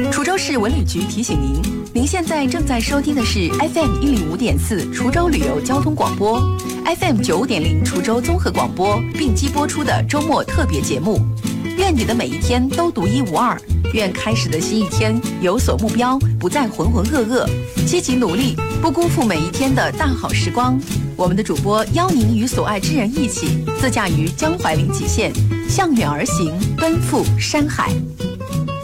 滁州市文旅局提醒您，您现在正在收听的是 FM 105.4滁州旅游交通广播 ，FM 95.0滁州综合广播并机播出的周末特别节目。愿你的每一天都独一无二，愿开始的新一天有所目标，不再浑浑噩噩，积极努力，不辜负每一天的大好时光。我们的主播邀您与所爱之人一起，自驾于江淮临济县，向远而行，奔赴山海。